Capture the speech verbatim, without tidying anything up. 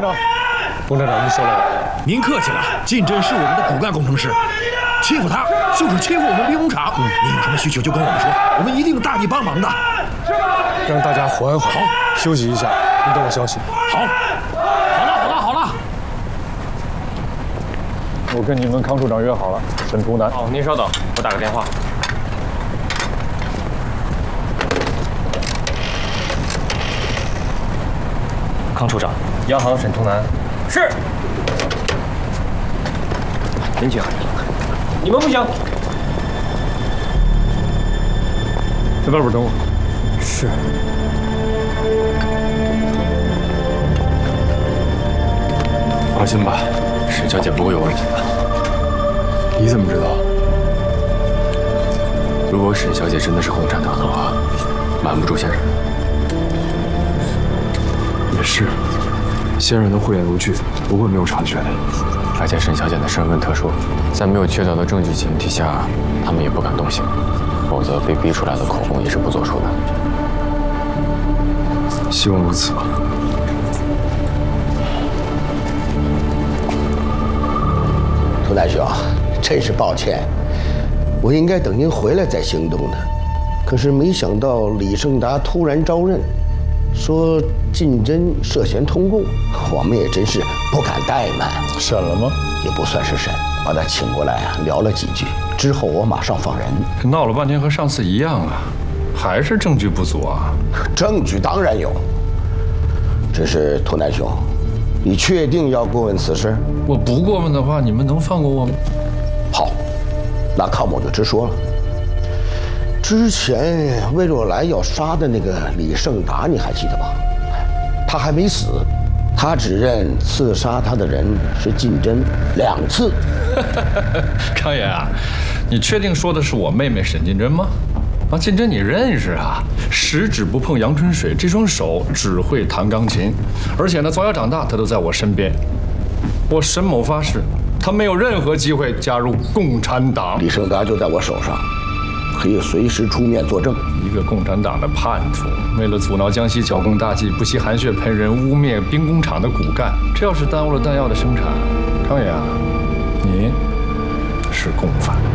长，龚站长，您说来了。 您客气了，靳真是我们的骨干工程师，欺负他就是欺负我们兵工厂。嗯，您有什么需求就跟我们说，我们一定大力帮忙的。 让大家缓缓， 好， 休息一下，您等我消息。 好，好了，好了，好了。 我跟你们康处长约好了，沈图南。 好，您稍等，我打个电话。康处长，央行沈图南。是。您请。你们不行。 在外边等我。 是。 放心吧，沈小姐不会有问题的。你怎么知道？如果沈小姐真的是共产党的话，瞒不住先生。也是，先生能慧眼如炬，不会没有察觉的。而且沈小姐的身份特殊，在没有确凿的证据前提下，他们也不敢动刑，否则被逼出来的口供也是不作数的。 希望如此吧。 涂大兄，真是抱歉，我应该等您回来再行动的。可是没想到李胜达突然招认，说靳真涉嫌通共，我们也真是不敢怠慢。 审了吗？ 也不算是审，把他请过来啊，聊了几句，之后我马上放人。 闹了半天和上次一样啊，还是证据不足啊？ 证据当然有，只是涂南兄，你确定要过问此事？ 我不过问的话，你们能放过我吗？ 好，那康某就直说了。之前魏若兰要杀的那个李胜达，你还记得吧？他还没死，他只认刺杀他的人是靳真两次。 康爷啊，你确定说的是我妹妹沈靳真吗？啊，靳真你认识啊？十指不碰阳春水，这双手只会弹钢琴，而且呢，从小长大她都在我身边。我沈某发誓，他没有任何机会加入共产党。 李胜达就在我手上，可以随时出面作证。 一个共产党的叛徒，为了阻挠江西剿共大计，不惜含血喷人，污蔑兵工厂的骨干。这要是耽误了弹药的生产，康爷啊，你是共犯。